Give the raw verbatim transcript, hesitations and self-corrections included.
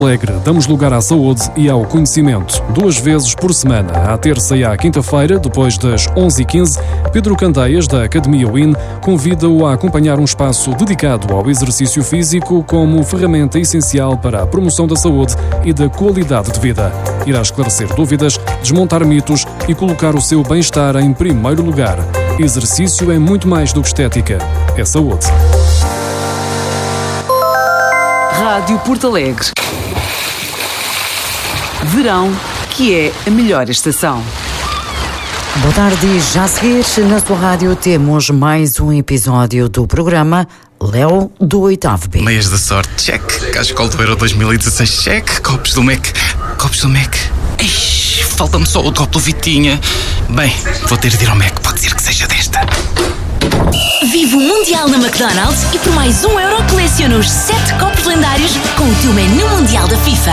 Alegre, damos lugar à saúde e ao conhecimento. Duas vezes por semana, à terça e à quinta-feira, depois das onze e quinze, Pedro Candeias, da Academia Win, convida-o a acompanhar um espaço dedicado ao exercício físico como ferramenta essencial para a promoção da saúde e da qualidade de vida. Irá esclarecer dúvidas, desmontar mitos e colocar o seu bem-estar em primeiro lugar. Exercício é muito mais do que estética, é saúde. Rádio Porto Alegre. Verão, que é a melhor estação. Boa tarde, já a seguir na sua rádio temos mais um episódio do programa Léo do oitavo B. Meias da sorte, check. Cascol do Euro dois mil e dezasseis, check. Copos do Mac, copos do Mac. Ixi, falta-me só o copo do Vitinha. Bem, vou ter de ir ao Mac, pode ser que seja desta. Vive o Mundial na McDonald's e por mais um euro coleciona os sete copos lendários com o teu menu mundial da FIFA.